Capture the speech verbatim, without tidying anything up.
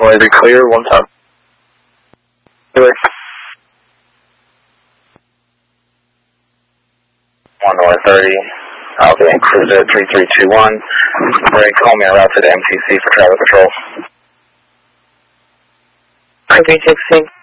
Laser clear, one time. Clear. one north thirty, I'll be in cruiser three three two one. Ray, call me en route to the M T C for traffic control. nine three six six.